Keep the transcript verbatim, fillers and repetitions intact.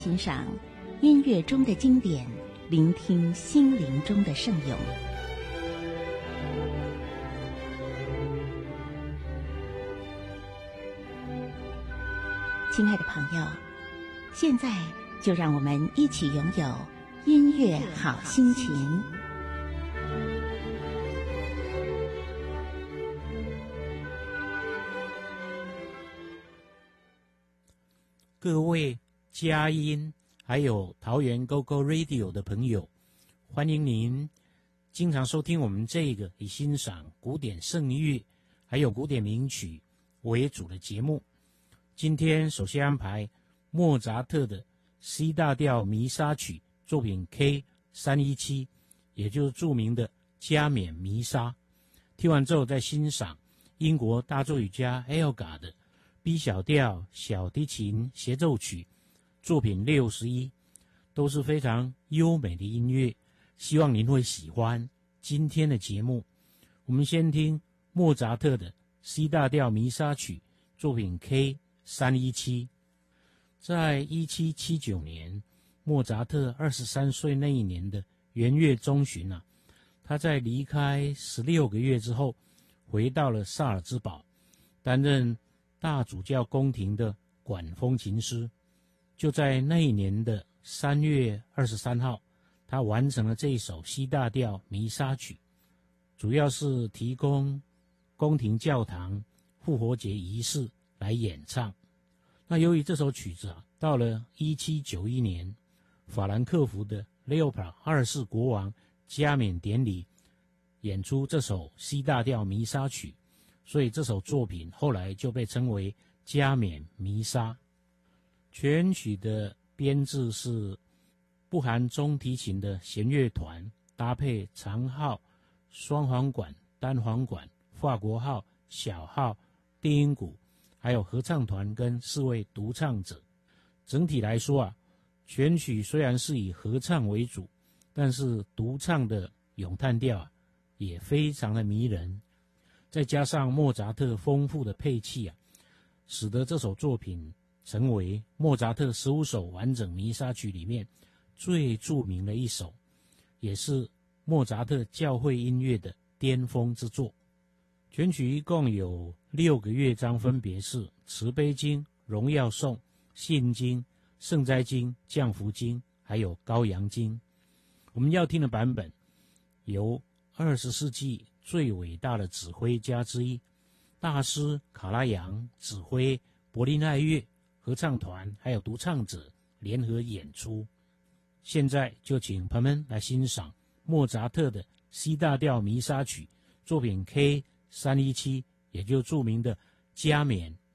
欣赏音乐中的经典，聆听心灵中的圣咏。亲爱的朋友，现在就让我们一起拥有音乐好心情。 各位佳音还有桃园 Go Go Radio 的朋友，欢迎您经常收听我们这个以欣赏古典圣乐还有古典名曲为主的节目。今天首先安排莫扎特的 C 大调弥撒曲作品 K 三一七， 也就是著名的加冕弥撒。听完之后再欣赏英国大作曲家 Elgar 的 B 小调小提琴协奏曲作品六十一，都是非常优美的音乐，希望您会喜欢今天的节目。我们先听莫扎特的 C 大调弥撒曲作品 K 三一七。在一七七九年，莫扎特二十三岁那一年的元月中旬啊，他在离开十六个月之后，回到了萨尔兹堡，担任大主教宫廷的管风琴师。就在那一年的三月二十三号，他完成了这一首 C 大调弥撒曲，主要是提供宫廷教堂复活节仪式来演唱。那由于这首曲子啊，到了一七九一年，法兰克福的 Leopold 二世国王加冕典礼演出这首 C 大调弥撒曲，所以这首作品后来就被称为加冕弥撒。全曲的编制是不含中提琴的弦乐团，搭配长号、双簧管、单簧管、法国号、小号、低音鼓，还有合唱团跟四位独唱者。整体来说啊，全曲虽然是以合唱为主，但是独唱的咏叹调啊也非常的迷人。再加上莫扎特丰富的配器啊，使得这首作品成为莫扎特十五首完整弥撒曲里面最著名的一首，也是莫扎特教会音乐的巅峰之作。全曲一共有六个乐章，分别是慈悲经、荣耀颂、信经、圣斋经、降福经，还有羔羊经。我们要听的版本由二十世纪最伟大的指挥家之一大师卡拉扬指挥柏林爱乐合唱团还有独唱者联合演出。现在就请朋友们来欣赏莫扎特的 C 大调弥撒曲作品 K 三一七， 也就是著名的加冕